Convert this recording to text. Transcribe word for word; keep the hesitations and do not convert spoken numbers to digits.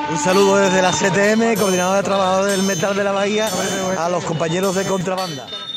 Un saludo desde la C T M, Coordinadora de Trabajadores del Metal de la Bahía, a los compañeros de Contrabanda.